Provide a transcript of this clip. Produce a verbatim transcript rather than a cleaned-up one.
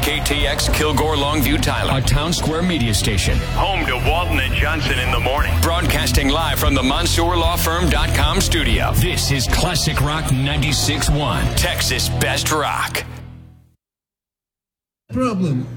K T X Kilgore Longview Tyler, a Town Square media station. Home to Walton and Johnson in the morning. Broadcasting live from the Mansour Law Firm dot com studio. This is Classic Rock ninety-six point one, Texas Best Rock. Problem.